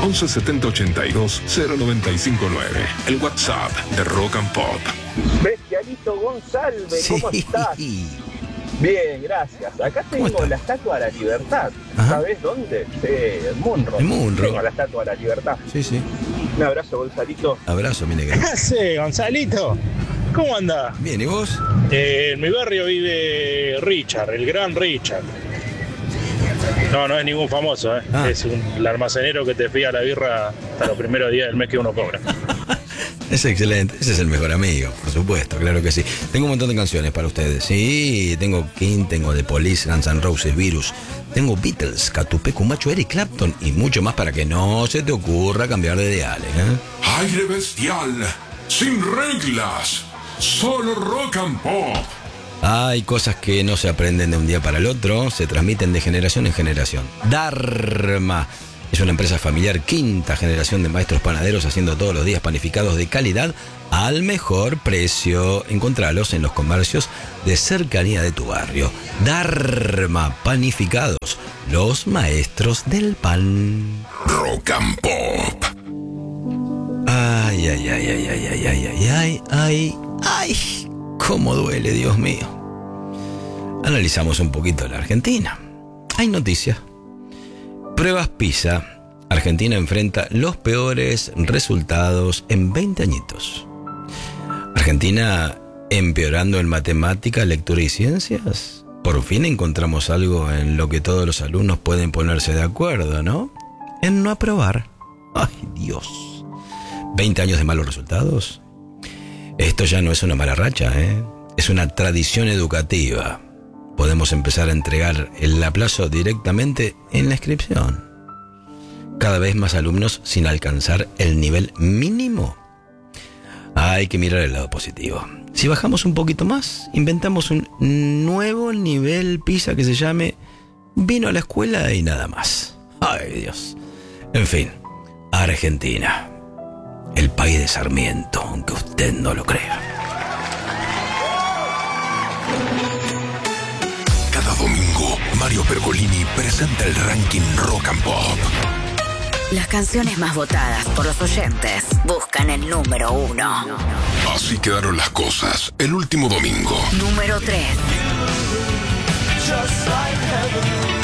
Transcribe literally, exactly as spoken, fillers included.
once setenta ochenta y dos cero noventa y cinco nueve. El WhatsApp de Rock and Pop. Bestialito González, ¿cómo Sí. estás? Bien, gracias. Acá tengo estás? la Estatua de la Libertad. Ajá. ¿Sabes dónde? Sí, en Munro. En Munro. Tengo la Estatua de la Libertad. Sí, sí. Un abrazo, Gonzalito. Abrazo, mi negro. ¿Qué hace, Gonzalito? ¿Cómo anda? Bien, ¿y vos? Eh, en mi barrio vive Richard, el gran Richard. No, no es ningún famoso, ¿eh? Ah. Es un, el almacenero que te fía la birra hasta los primeros días del mes que uno cobra. Es excelente, ese es el mejor amigo, por supuesto, claro que sí. Tengo un montón de canciones para ustedes, sí, tengo King, tengo The Police, Guns N' Roses, Virus, tengo Beatles, Catupecu, Macho, Eric Clapton y mucho más para que no se te ocurra cambiar de diales, ¿eh? Aire bestial, sin reglas, solo Rock and Pop. Hay cosas que no se aprenden de un día para el otro, se transmiten de generación en generación. Dharma es una empresa familiar, quinta generación de maestros panaderos haciendo todos los días panificados de calidad al mejor precio. Encontralos en los comercios de cercanía de tu barrio. Dharma Panificados, los maestros del pan. Rock and Pop. Ay, ay, ay, ay, ay, ay, ay, ay, ay, ay, ay, cómo duele, Dios mío. Analizamos un poquito la Argentina. Hay noticias. Pruebas PISA. Argentina enfrenta los peores resultados en veinte añitos. Argentina empeorando en matemática, lectura y ciencias. Por fin encontramos algo en lo que todos los alumnos pueden ponerse de acuerdo, ¿no? En no aprobar. Ay, Dios. ¿veinte años de malos resultados? Esto ya no es una mala racha, ¿eh? Es una tradición educativa. Podemos empezar a entregar el aplazo directamente en la inscripción. Cada vez más alumnos sin alcanzar el nivel mínimo. Hay que mirar el lado positivo. Si bajamos un poquito más, inventamos un nuevo nivel PISA que se llame Vino a la escuela y nada más. Ay, Dios. En fin, Argentina. El país de Sarmiento, aunque usted no lo crea. Cada domingo, Mario Pergolini presenta el ranking Rock and Pop. Las canciones más votadas por los oyentes buscan el número uno. Así quedaron las cosas el último domingo. Número tres. Just like heaven.